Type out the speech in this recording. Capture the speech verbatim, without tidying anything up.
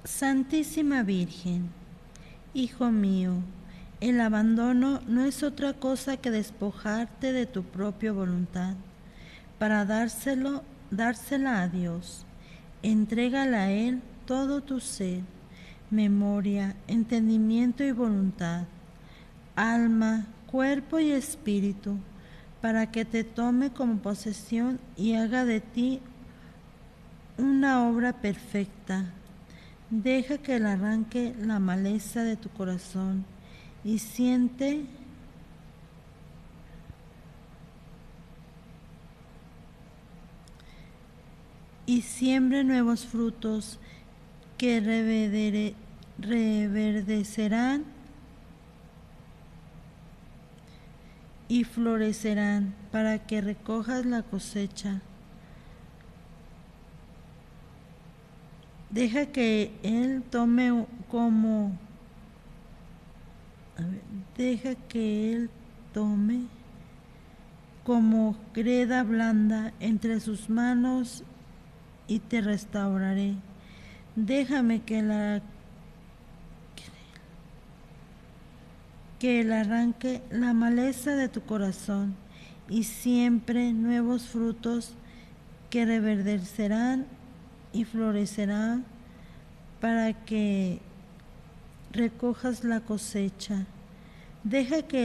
Santísima Virgen, Hijo mío, el abandono no es otra cosa que despojarte de tu propia voluntad para dárselo, dársela a Dios. Entrégale a Él todo tu ser, memoria, entendimiento y voluntad, alma, cuerpo y espíritu, para que te tome como posesión y haga de ti una obra perfecta. Deja que Él arranque la maleza de tu corazón y siente y siembre nuevos frutos que reverdere, reverdecerán y florecerán para que recojas la cosecha. Deja que Él tome como a ver, deja que Él tome como greda blanda entre sus manos y te restauraré. Déjame que la que Él arranque la maleza de tu corazón y siempre nuevos frutos que reverdecerán y florecerán para que recojas la cosecha. Deja que